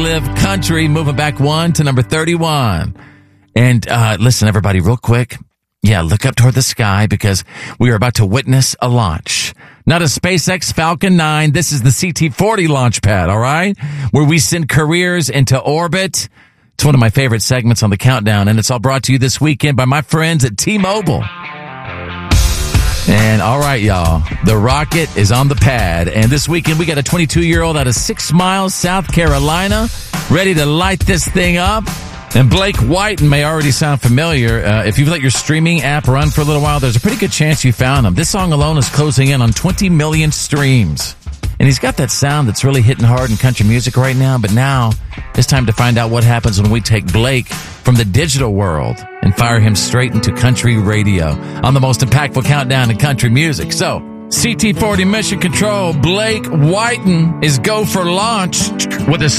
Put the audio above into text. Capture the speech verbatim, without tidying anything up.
Live Country, moving back one to number thirty-one. And uh, listen, everybody, real quick. Yeah, look up toward the sky because we are about to witness a launch. Not a SpaceX Falcon nine. This is the C T forty launch pad, all right? Where we send careers into orbit. It's one of my favorite segments on the countdown, and it's all brought to you this weekend by my friends at T-Mobile. And all right, y'all, the rocket is on the pad. And this weekend, we got a twenty-two-year-old out of Six Miles, South Carolina, ready to light this thing up. And Blake Whiten may already sound familiar. Uh, if you've let your streaming app run for a little while, there's a pretty good chance you found him. This song alone is closing in on twenty million streams. And he's got that sound that's really hitting hard in country music right now. But now it's time to find out what happens when we take Blake from the digital world and fire him straight into country radio on the most impactful countdown in country music. So, C T forty Mission Control, Blake Whiten is go for launch with a